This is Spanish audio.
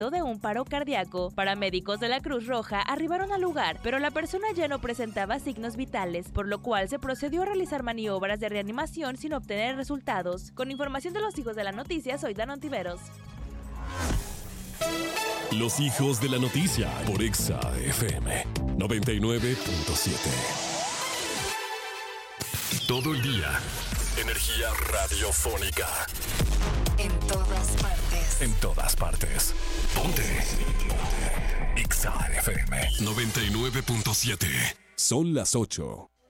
de un paro cardíaco. Paramédicos de la Cruz Roja arribaron al lugar, pero la persona ya no presentaba signos vitales, por lo cual se procedió a realizar maniobras de reanimación sin obtener resultados. Con información de los hijos de la noticia, soy Dan Ontiveros. Los hijos de la noticia por Exa FM 99.7. Todo el día, energía radiofónica. En todas partes. En todas partes. Ponte. Exa FM 99.7. Son las 8.